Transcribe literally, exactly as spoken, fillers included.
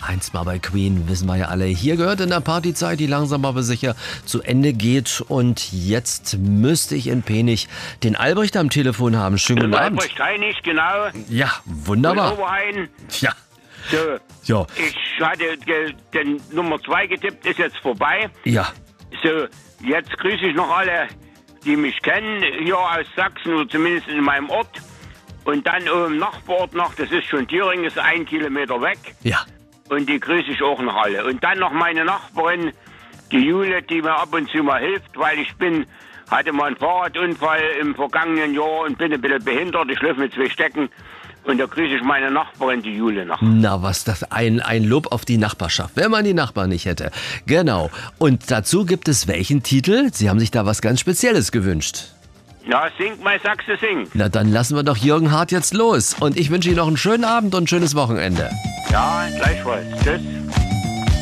Einst mal bei Queen, wissen wir ja alle. Hier gehört in der Partyzeit, die langsam aber sicher zu Ende geht. Und jetzt müsste ich in Penich den Albrecht am Telefon haben. Schönen guten Abend. Albrecht Heinig, genau. Ja, wunderbar. Und Oberhain. Ja. So, Ja. ich hatte ge- den Nummer zwei getippt, ist jetzt vorbei. Ja. So, jetzt grüße ich noch alle, die mich kennen, hier aus Sachsen oder zumindest in meinem Ort. Und dann im Nachbarort noch, das ist schon Thüringen, ist ein Kilometer weg. Ja. Und die grüße ich auch noch alle. Und dann noch meine Nachbarin, die Jule, die mir ab und zu mal hilft, weil ich bin, hatte mal einen Fahrradunfall im vergangenen Jahr und bin ein bisschen behindert. Ich läufe mit zwei Stecken. Und da grüße ich meine Nachbarin, die Jule, noch. Na, was das? Ein, ein Lob auf die Nachbarschaft, wenn man die Nachbarn nicht hätte. Genau. Und dazu gibt es welchen Titel? Sie haben sich da was ganz Spezielles gewünscht. Ja, sing mal Sachse sing. Na, dann lassen wir doch Jürgen Hart jetzt los. Und ich wünsche Ihnen noch einen schönen Abend und ein schönes Wochenende. Ja, gleichfalls. Tschüss.